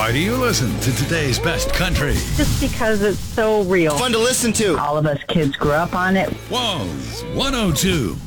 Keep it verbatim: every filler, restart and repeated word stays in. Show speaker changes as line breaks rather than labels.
Why do you listen to today's best country?
Just because it's so real.
Fun to listen to.
All of us kids grew up on it.
Who's one oh two.